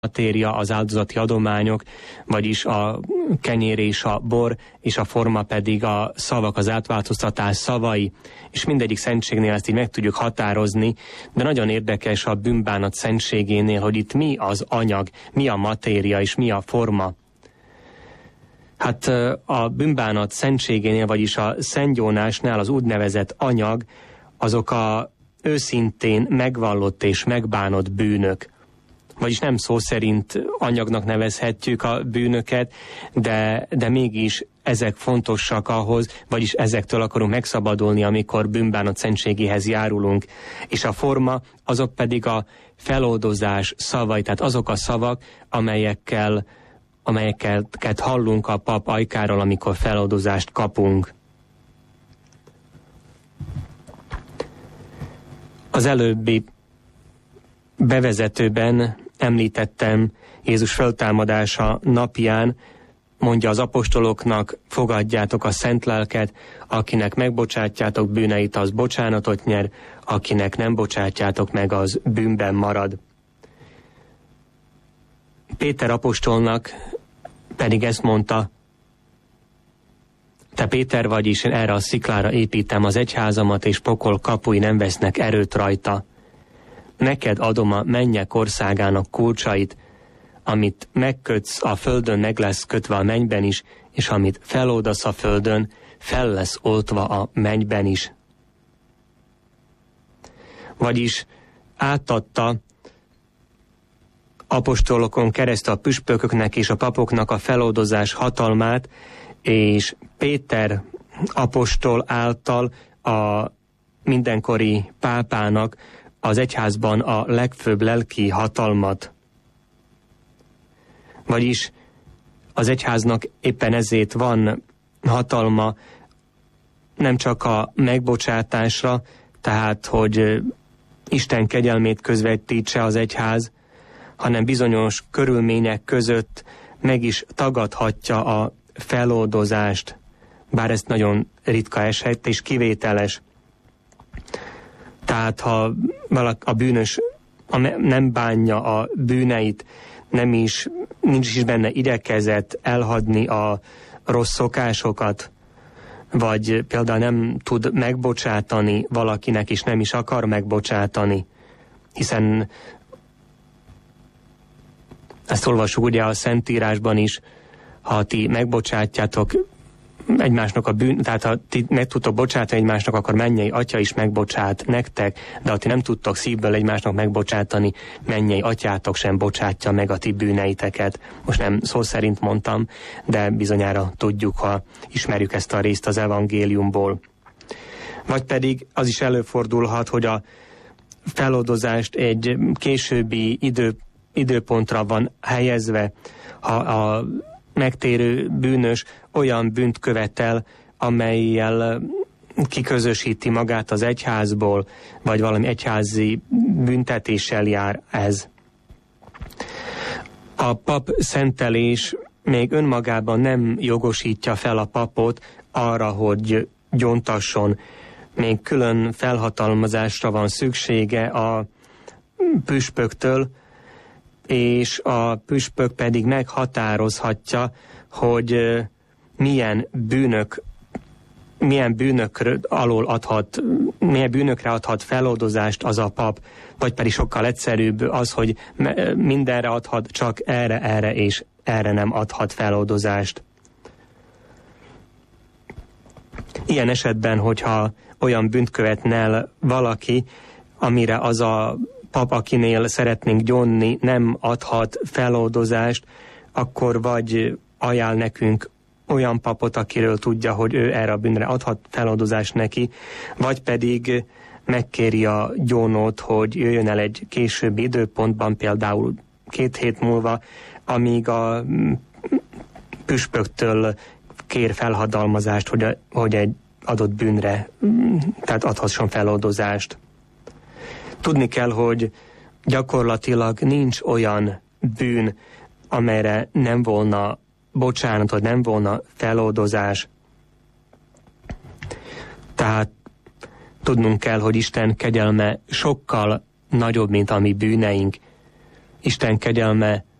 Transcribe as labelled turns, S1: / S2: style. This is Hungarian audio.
S1: matéria, az áldozati adományok, vagyis a kenyér és a bor, és a forma pedig a szavak, az átváltoztatás szavai, és mindegyik szentségnél ezt így meg tudjuk határozni, de nagyon érdekes a bűnbánat szentségénél, hogy itt mi az anyag, mi a matéria és mi a forma. Hát a bűnbánat szentségénél, vagyis a szentgyónásnál az úgynevezett anyag, azok a őszintén megvallott és megbánott bűnök. Vagyis nem szó szerint anyagnak nevezhetjük a bűnöket, de mégis ezek fontosak ahhoz, vagyis ezektől akarunk megszabadulni, amikor bűnbánat szentségéhez járulunk. És a forma, azok pedig a feloldozás szavai, tehát azok a szavak, amelyeket hallunk a pap ajkáról, amikor feloldozást kapunk. Az előbbi bevezetőben említettem Jézus feltámadása napján, mondja az apostoloknak, fogadjátok a szent lelket, akinek megbocsátjátok bűneit, az bocsánatot nyer, akinek nem bocsátjátok meg, az bűnben marad. Péter apostolnak pedig ezt mondta: te Péter vagy, és én erre a sziklára építem az egyházamat, és pokol kapui nem vesznek erőt rajta. Neked adom a mennyek országának kulcsait, amit megkötsz a földön, meg lesz kötve a mennyben is, és amit feloldasz a földön, fel lesz oltva a mennyben is. Vagyis átadta apostolokon keresztül a püspököknek és a papoknak a feloldozás hatalmát, és Péter apostol által a mindenkori pápának az egyházban a legfőbb lelki hatalmat. Vagyis az egyháznak éppen ezért van hatalma nem csak a megbocsátásra, tehát hogy Isten kegyelmét közvetítse az egyház, hanem bizonyos körülmények között meg is tagadhatja a feloldozást, bár ez nagyon ritka eset és kivételes. Tehát ha a bűnös nem bánja a bűneit, nincs is benne igyekezet elhagyni a rossz szokásokat, vagy például nem tud megbocsátani valakinek, és nem is akar megbocsátani, hiszen ezt olvassuk ugye a Szentírásban is, ha ti megbocsátjátok egymásnak a tehát ha ti meg tudtok bocsátani egymásnak, akkor mennyei Atya is megbocsát nektek, de ha ti nem tudtok szívből egymásnak megbocsátani, mennyei Atyátok sem bocsátja meg a ti bűneiteket. Most nem szó szerint mondtam, de bizonyára tudjuk, ha ismerjük ezt a részt az evangéliumból. Vagy pedig az is előfordulhat, hogy a feloldozást egy későbbi időpontra van helyezve, ha a megtérő bűnös olyan bűnt követel, amellyel kiközösíti magát az egyházból, vagy valami egyházi büntetéssel jár ez. A pap szentelés még önmagában nem jogosítja fel a papot arra, hogy gyóntasson. Még külön felhatalmazásra van szüksége a püspöktől, és a püspök pedig meghatározhatja, hogy milyen bűnökre adhat feloldozást az a pap, vagy pedig sokkal egyszerűbb az, hogy mindenre adhat, csak erre és erre nem adhat feloldozást. Ilyen esetben, hogyha olyan bűnt követne el valaki, amire az a pap, akinél szeretnénk gyónni, nem adhat feloldozást, akkor vagy ajánl nekünk olyan papot, akiről tudja, hogy ő erre a bűnre adhat feloldozást neki, vagy pedig megkéri a gyónót, hogy jöjjön el egy későbbi időpontban, például 2 hét múlva, amíg a püspöktől kér felhatalmazást, hogy egy adott bűnre, tehát adhasson feloldozást. Tudni kell, hogy gyakorlatilag nincs olyan bűn, amelyre nem volna bocsánat, vagy nem volna feloldozás. Tehát tudnunk kell, hogy Isten kegyelme sokkal nagyobb, mint a mi bűneink. Isten kegyelme,